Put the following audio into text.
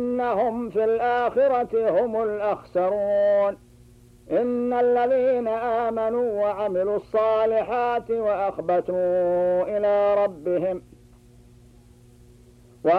إنهم في الآخرة هم الأخسرون. إن الذين آمنوا وعملوا الصالحات وأخبتوا إلى ربهم